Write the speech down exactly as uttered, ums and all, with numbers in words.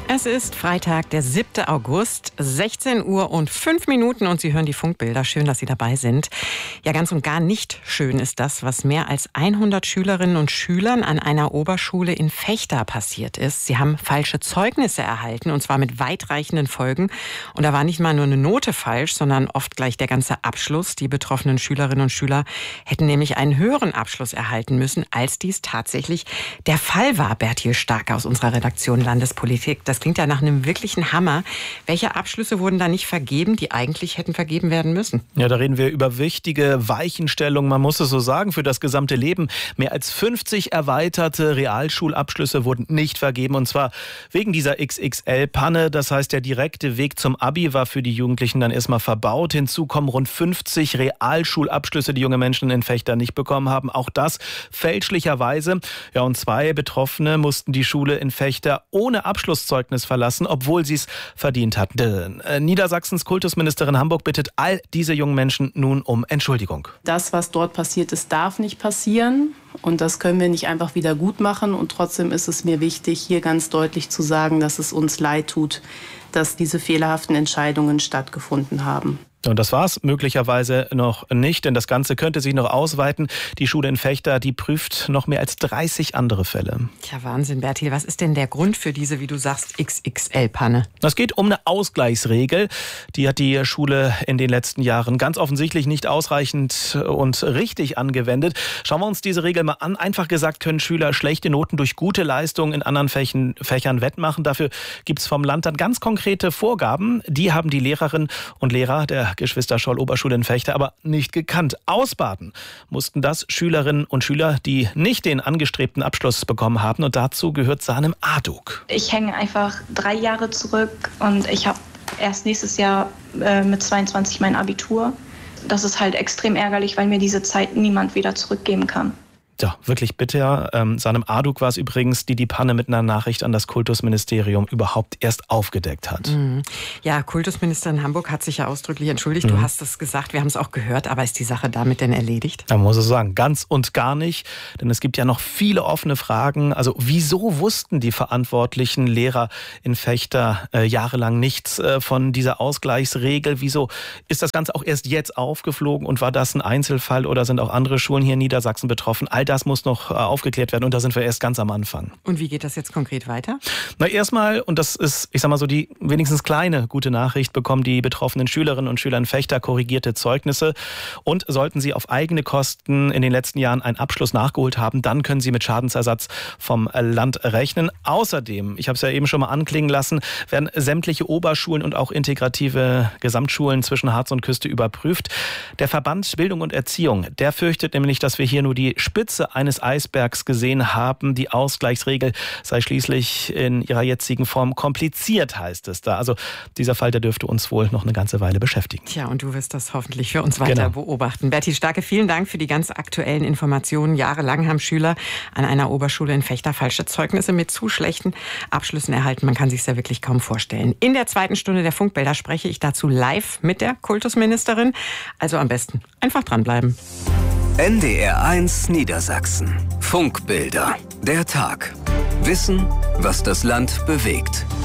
Es ist Freitag, der siebte August, sechzehn Uhr und fünf Minuten und Sie hören die Funkbilder. Schön, dass Sie dabei sind. Ja, ganz und gar nicht schön ist das, was mehr als hundert Schülerinnen und Schülern an einer Oberschule in Vechta passiert ist. Sie haben falsche Zeugnisse erhalten und zwar mit weitreichenden Folgen. Und da war nicht mal nur eine Note falsch, sondern oft gleich der ganze Abschluss. Die betroffenen Schülerinnen und Schüler hätten nämlich einen höheren Abschluss erhalten müssen, als dies tatsächlich der Fall war. Bertil Starke aus unserer Redaktion Landespolitik. Das klingt ja nach einem wirklichen Hammer. Welche Abschlüsse wurden da nicht vergeben, die eigentlich hätten vergeben werden müssen? Ja, da reden wir über wichtige Weichenstellungen, man muss es so sagen, für das gesamte Leben. Mehr als fünfzig erweiterte Realschulabschlüsse wurden nicht vergeben und zwar wegen dieser X X L-Panne. Das heißt, der direkte Weg zum Abi war für die Jugendlichen dann erstmal verbaut. Hinzu kommen rund fünfzig Realschulabschlüsse, die junge Menschen in Vechta nicht bekommen haben. Auch das fälschlicherweise. Ja, und zwei Betroffene mussten die Schule in Vechta ohne Abschlusszeugnis verlassen, obwohl sie es verdient hatten. Niedersachsens Kultusministerin Hamburg bittet all diese jungen Menschen nun um Entschuldigung. Das, was dort passiert ist, darf nicht passieren. Und das können wir nicht einfach wieder gut machen. Und trotzdem ist es mir wichtig, hier ganz deutlich zu sagen, dass es uns leid tut, dass diese fehlerhaften Entscheidungen stattgefunden haben. Und das war's möglicherweise noch nicht, denn das Ganze könnte sich noch ausweiten. Die Schule in Vechta, die prüft noch mehr als dreißig andere Fälle. Tja, Wahnsinn, Bertil. Was ist denn der Grund für diese, wie du sagst, X X L-Panne? Es geht um eine Ausgleichsregel. Die hat die Schule in den letzten Jahren ganz offensichtlich nicht ausreichend und richtig angewendet. Schauen wir uns diese Regel mal an. Einfach gesagt können Schüler schlechte Noten durch gute Leistungen in anderen Fächen, Fächern wettmachen. Dafür gibt's vom Land dann ganz konkrete Vorgaben. Die haben die Lehrerinnen und Lehrer der Geschwister Scholl Oberschule in Vechta aber nicht gekannt. Ausbaden mussten das Schülerinnen und Schüler, die nicht den angestrebten Abschluss bekommen haben. Und dazu gehört Sanem Aduk. Ich hänge einfach drei Jahre zurück und ich habe erst nächstes Jahr äh, mit zweiundzwanzig mein Abitur. Das ist halt extrem ärgerlich, weil mir diese Zeit niemand wieder zurückgeben kann. Ja, wirklich bitter. Ähm, Sanem Aduk war es übrigens, die die Panne mit einer Nachricht an das Kultusministerium überhaupt erst aufgedeckt hat. Mhm. Ja, Kultusministerin Hamburg hat sich ja ausdrücklich entschuldigt. Mhm. Du hast es gesagt, wir haben es auch gehört. Aber ist die Sache damit denn erledigt? Man muss es sagen, ganz und gar nicht. Denn es gibt ja noch viele offene Fragen. Also wieso wussten die verantwortlichen Lehrer in Vechta äh, jahrelang nichts äh, von dieser Ausgleichsregel? Wieso ist das Ganze auch erst jetzt aufgeflogen? Und war das ein Einzelfall oder sind auch andere Schulen hier in Niedersachsen betroffen? All das muss noch aufgeklärt werden und da sind wir erst ganz am Anfang. Und wie geht das jetzt konkret weiter? Na, erstmal, und das ist, ich sag mal so, die wenigstens kleine gute Nachricht, bekommen die betroffenen Schülerinnen und Schüler in Vechta korrigierte Zeugnisse und sollten sie auf eigene Kosten in den letzten Jahren einen Abschluss nachgeholt haben, dann können sie mit Schadensersatz vom Land rechnen. Außerdem, ich habe es ja eben schon mal anklingen lassen, werden sämtliche Oberschulen und auch integrative Gesamtschulen zwischen Harz und Küste überprüft. Der Verband Bildung und Erziehung, der fürchtet nämlich, dass wir hier nur die Spitze eines Eisbergs gesehen haben. Die Ausgleichsregel sei schließlich in ihrer jetzigen Form kompliziert, heißt es da. Also dieser Fall, der dürfte uns wohl noch eine ganze Weile beschäftigen. Tja, und du wirst das hoffentlich für uns weiter genau. beobachten. Bertil Starke, vielen Dank für die ganz aktuellen Informationen. Jahrelang haben Schüler an einer Oberschule in Vechta falsche Zeugnisse mit zu schlechten Abschlüssen erhalten. Man kann sich ja wirklich kaum vorstellen. In der zweiten Stunde der Funkbilder spreche ich dazu live mit der Kultusministerin. Also am besten einfach dranbleiben. N D R eins Niedersachsen. Funkbilder. Der Tag. Wissen, was das Land bewegt.